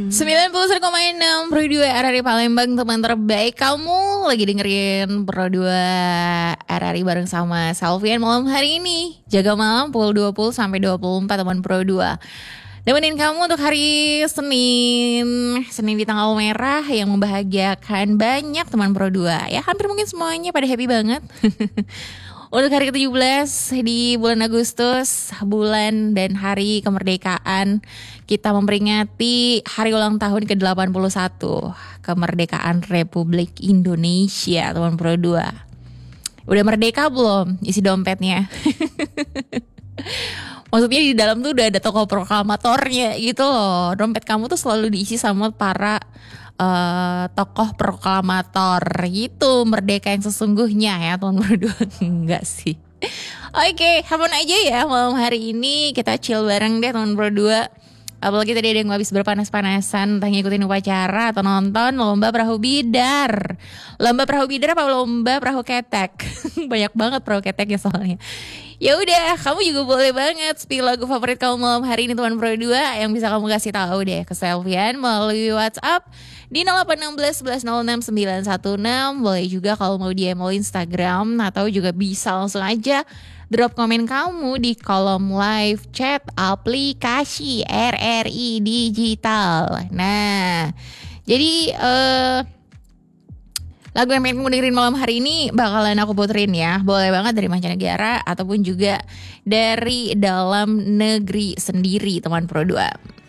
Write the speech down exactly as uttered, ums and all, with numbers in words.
sembilan puluh satu koma enam Pro dua R R I Palembang, teman terbaik. Kamu lagi dengerin Pro dua R R I bareng sama Salvian malam hari ini. Jaga malam pukul dua puluh sampai dua puluh empat teman Pro dua. Nemenin kamu untuk hari Senin Senin di tanggal merah yang membahagiakan banyak teman Pro dua. Ya hampir mungkin semuanya pada happy banget. Untuk hari ke tujuh belas di bulan Agustus, bulan dan hari kemerdekaan, kita memperingati hari ulang tahun ke delapan puluh satu kemerdekaan Republik Indonesia, teman Pro dua. Udah merdeka belum isi dompetnya? Maksudnya di dalam tuh udah ada toko proklamatornya gitu loh. Dompet kamu tuh selalu diisi sama para Uh, tokoh proklamator gitu, merdeka yang sesungguhnya ya teman berdua. Enggak sih. Oke, okay, happen aja ya malam hari ini kita chill bareng deh teman berdua. Apalagi tadi ada yang habis berpanas-panasan, entah ngikutin upacara atau nonton lomba perahu bidar. Lomba perahu bidar apa lomba perahu ketek? Banyak banget perahu keteknya soalnya. Ya udah, kamu juga boleh banget spill lagu favorit kamu malam hari ini teman Pro dua yang bisa kamu kasih tahu deh ke Selvian melalui WhatsApp di nol delapan satu enam satu satu nol enam sembilan satu enam. Boleh juga kalau mau D M Instagram atau juga bisa langsung aja drop komen kamu di kolom live chat aplikasi R R I Digital. Nah, jadi eh uh, lagu yang pengen kamu dengerin malam hari ini bakalan aku puterin ya. Boleh banget dari mancanegara ataupun juga dari dalam negeri sendiri teman Pro dua.